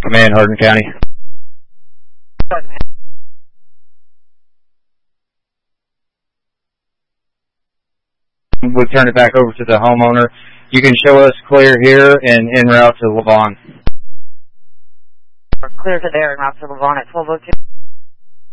Command, Hardin County. We'll turn it back over to the homeowner. You can show us clear here and en route to Levon. Clear to there en route to Levon at 1202.